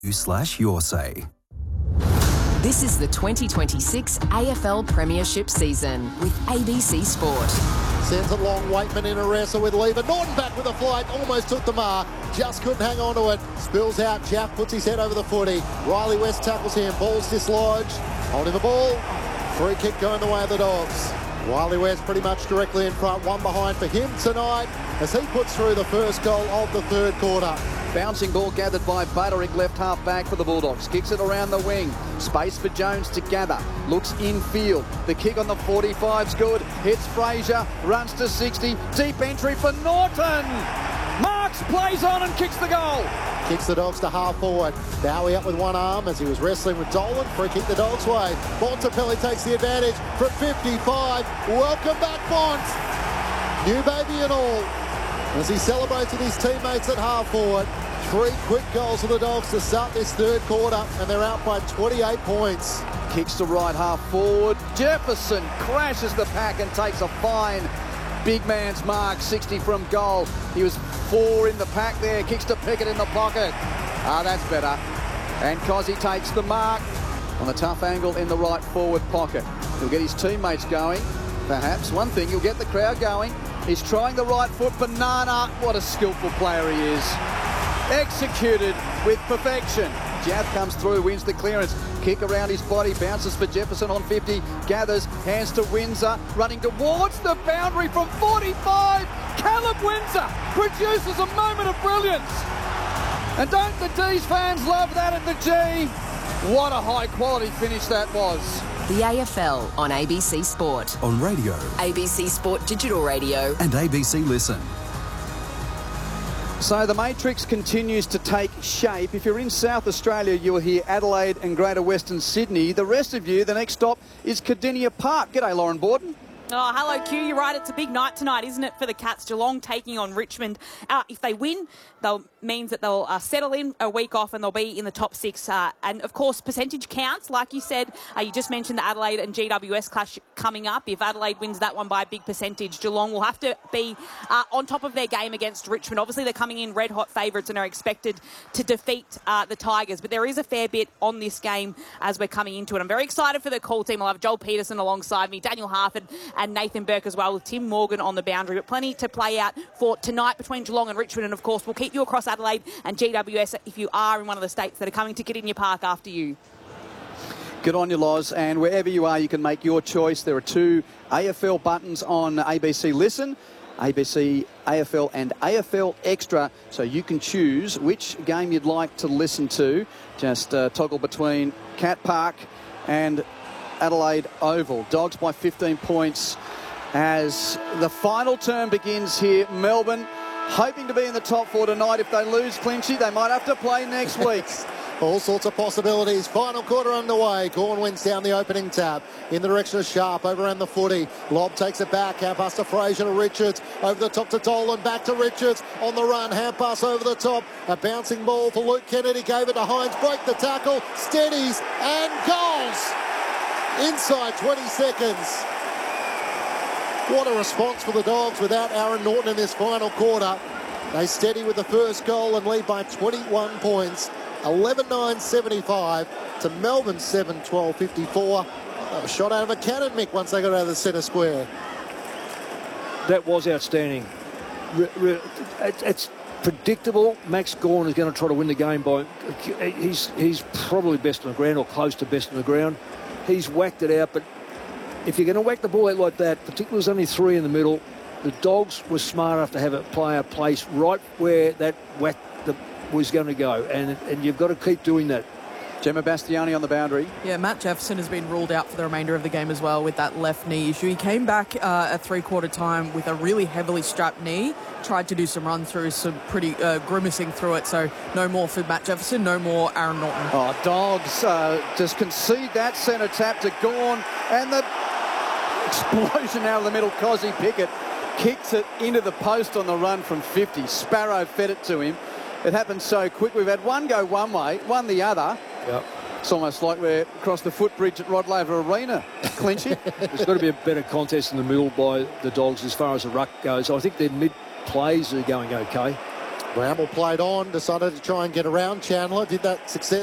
.com.au/your say. This is the 2026 AFL Premiership season with ABC Sport. Sends it long, Waitman in a wrestle with Lever. Norton back with a flight, almost took the mark, just couldn't hang on to it. Spills out, Jaff puts his head over the footy. Riley West tackles him, ball's dislodged. Holding the ball, free kick going the way of the Dogs. Riley West pretty much directly in front, one behind for him tonight as he puts through the first goal of the third quarter. Bouncing ball gathered by Butterick, left half back for the Bulldogs. Kicks it around the wing. Space for Jones to gather. Looks infield. The kick on the 45's good. Hits Fraser. Runs to 60. Deep entry for Norton. Marks, plays on and kicks the goal. Kicks the Dogs to half forward. Bowie up with one arm as he was wrestling with Dolan. Free kick the Dogs' way. Bontempelli takes the advantage from 55. Welcome back, Bont. New baby and all. As he celebrates with his teammates at half forward. 3 quick goals for the Dogs to start this third quarter, and they're out by 28 points. Kicks to right half forward. Jefferson crashes the pack and takes a fine. Big man's mark, 60 from goal. He was 4 in the pack there. Kicks to Pickett in the pocket. That's better. And Cozzy takes the mark on the tough angle in the right forward pocket. He'll get his teammates going. Perhaps one thing, he'll get the crowd going. He's trying the right foot. Banana, what a skillful player he is. Executed with perfection. Jab comes through, wins the clearance. Kick around his body, bounces for Jefferson on 50. Gathers, hands to Windsor. Running towards the boundary from 45. Caleb Windsor produces a moment of brilliance. And don't the D's fans love that at the G? What a high quality finish that was. The AFL on ABC Sport. On radio, ABC Sport Digital Radio. and ABC Listen. So the matrix continues to take shape. If you're in South Australia, you'll hear Adelaide and Greater Western Sydney. The rest of you, the next stop is Cardinia Park. G'day, Lauren Borden. Oh, hello, Q. You're right. It's a big night tonight, isn't it, for the Cats? Geelong taking on Richmond. If they win, means that they'll settle in a week off and they'll be in the top 6. And, of course, percentage counts. Like you said, you just mentioned the Adelaide and GWS clash coming up. If Adelaide wins that one by a big percentage, Geelong will have to be on top of their game against Richmond. Obviously, they're coming in red-hot favourites and are expected to defeat the Tigers. But there is a fair bit on this game as we're coming into it. I'm very excited for the call team. I'll have Joel Peterson alongside me, Daniel Harford and Nathan Burke as well, with Tim Morgan on the boundary. But plenty to play out for tonight between Geelong and Richmond. And, of course, we'll keep you across Adelaide and GWS if you are in one of the states that are coming to Cardinia Park after you. Good on you, Loz. And wherever you are, you can make your choice. There are 2 AFL buttons on ABC Listen, ABC AFL and AFL Extra, so you can choose which game you'd like to listen to. Just toggle between Cat Park and Adelaide Oval. Dogs by 15 points as the final term begins here. Melbourne hoping to be in the top 4 tonight. If they lose Clinchy, they might have to play next week. All sorts of possibilities. Final quarter underway. Gawn wins down the opening tap in the direction of Sharp over around the footy. Lobb takes it back. Hand pass to Fraser to Richards. Over the top to Dolan. Back to Richards. On the run. Hand pass over the top. A bouncing ball for Luke Kennedy. Gave it to Hines. Broke the tackle. Steadies and goals. Inside 20 seconds. What a response for the Dogs without Aaron Norton in this final quarter. They steady with the first goal and lead by 21 points. 11-9-75 to Melbourne 7-12-54. A shot out of a cannon, Mick, once they got out of the centre square. That was outstanding. It's predictable. Max Gawn is going to try to win the game by... He's probably best on the ground or close to best on the ground. He's whacked it out, but if you're going to whack the ball out like that, particularly there's only 3 in the middle, the Dogs were smart enough to have a player placed right where that whack was going to go, and you've got to keep doing that. Gemma Bastiani on the boundary. Yeah, Matt Jefferson has been ruled out for the remainder of the game as well with that left knee issue. He came back at 3/4 time with a really heavily strapped knee, tried to do some run-throughs, some pretty grimacing through it, so no more for Matt Jefferson, no more Aaron Norton. Oh, Dogs just concede that centre tap to Gawn, and the explosion out of the middle. Cozzy Pickett kicks it into the post on the run from 50. Sparrow fed it to him. It happened so quick. We've had one go one way, one the other. Yep. It's almost like we're across the footbridge at Rod Laver Arena, Clinchy. There's got to be a better contest in the middle by the Dogs as far as the ruck goes. I think their mid-plays are going okay. Bramble played on, decided to try and get around Chandler, did that successfully.